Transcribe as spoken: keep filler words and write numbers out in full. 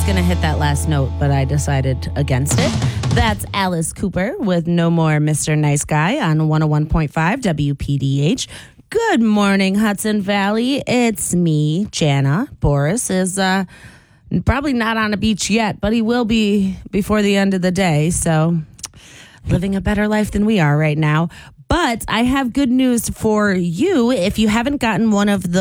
going to hit that last note, but I decided against it. That's Alice Cooper with No More Mister Nice Guy on one oh one point five W P D H. Good morning, Hudson Valley. It's me, Jana. Boris is uh, probably not on a beach yet, but he will be before the end of the day. So living a better life than we are right now. But I have good news for you if you haven't gotten one of the